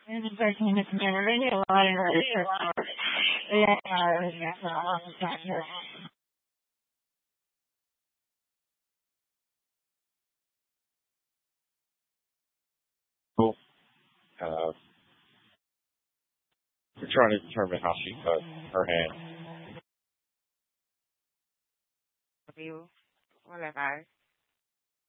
Cool. Uh, we're trying to determine how she cut her hand. Vivo. Hola, guys.